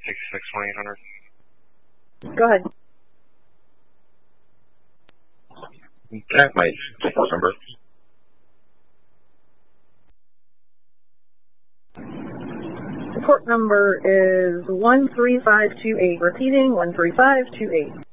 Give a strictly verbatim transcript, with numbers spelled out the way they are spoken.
sixty-six twenty-eight hundred. Go ahead. Can I have my report number? Report number is one three five two eight. Repeating, one three five two eight.